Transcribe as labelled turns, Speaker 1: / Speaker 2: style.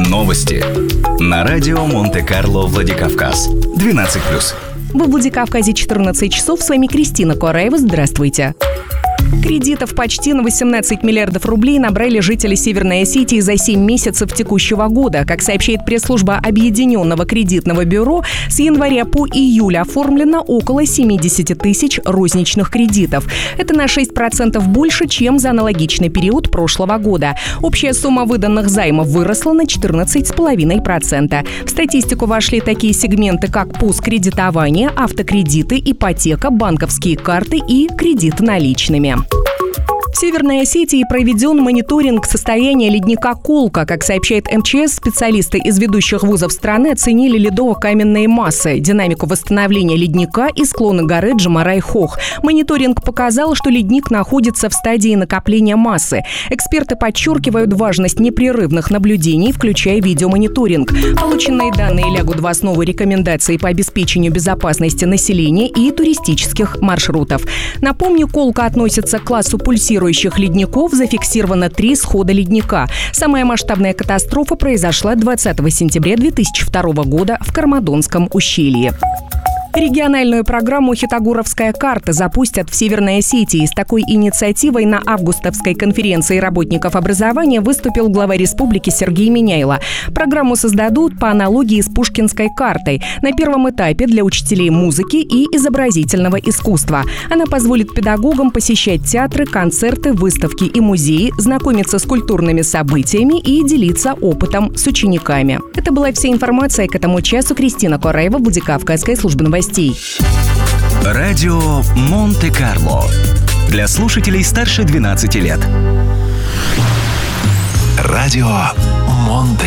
Speaker 1: Новости. На радио Монте-Карло Владикавказ. 12+.
Speaker 2: Во Владикавказе 14 часов. С вами Кристина Кораева. Здравствуйте. Кредитов почти на 18 миллиардов рублей набрали жители Северной Осетии за 7 месяцев текущего года. Как сообщает пресс-служба Объединенного кредитного бюро, с января по июль оформлено около 70 тысяч розничных кредитов. Это на 6% больше, чем за аналогичный период прошлого года. Общая сумма выданных займов выросла на 14,5%. В статистику вошли такие сегменты, как пуст-кредитование, автокредиты, ипотека, банковские карты и кредиты наличными. В Северной Осетии проведен мониторинг состояния ледника Колка. Как сообщает МЧС, специалисты из ведущих вузов страны оценили ледово-каменные массы, динамику восстановления ледника и склоны горы Джамарай-Хох. Мониторинг показал, что ледник находится в стадии накопления массы. Эксперты подчеркивают важность непрерывных наблюдений, включая видеомониторинг. Полученные данные лягут в основу рекомендаций по обеспечению безопасности населения и туристических маршрутов. Напомню, Колка относится к классу пульсирующих ледников, зафиксировано 3 схода ледника. Самая масштабная катастрофа произошла 20 сентября 2002 года в Кармадонском ущелье. Региональную программу «Хитагуровская карта» запустят в Северной Осетии. С такой инициативой на августовской конференции работников образования выступил глава республики Сергей Миняйло. Программу создадут по аналогии с Пушкинской картой. На первом этапе для учителей музыки и изобразительного искусства. Она позволит педагогам посещать театры, концерты, выставки и музеи, знакомиться с культурными событиями и делиться опытом с учениками. Это была вся информация к этому часу. Кристина Кораева, Владикавказская служба новостей.
Speaker 1: Радио Монте-Карло. Для слушателей старше 12 лет.
Speaker 3: Радио Монте